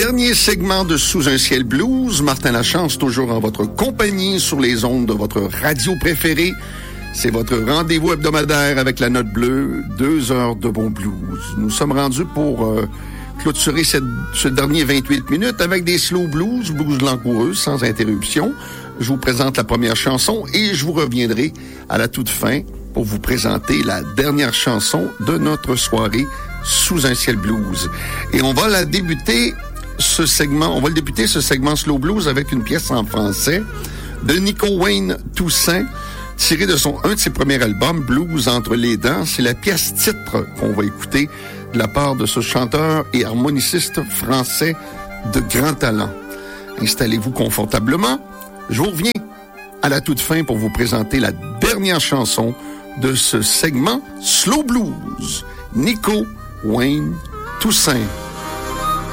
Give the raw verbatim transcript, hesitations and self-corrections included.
Dernier segment de Sous un ciel blues. Martin Lachance, toujours en votre compagnie sur les ondes de votre radio préférée. C'est votre rendez-vous hebdomadaire avec la Note Bleue. Deux heures de bon blues. Nous sommes rendus pour euh, clôturer cette, ce dernier vingt-huit minutes avec des slow blues, blues langoureux, sans interruption. Je vous présente la première chanson et je vous reviendrai à la toute fin pour vous présenter la dernière chanson de notre soirée Sous un ciel blues. Et on va la débuter, ce segment, on va le débuter ce segment slow blues avec une pièce en français de Nico Wayne Toussaint, tirée de son un de ses premiers albums, Blues entre les dents. C'est la pièce titre qu'on va écouter de la part de ce chanteur et harmoniciste français de grand talent. Installez-vous confortablement. Je vous reviens à la toute fin pour vous présenter la dernière chanson de ce segment slow blues. Nico Wayne Toussaint.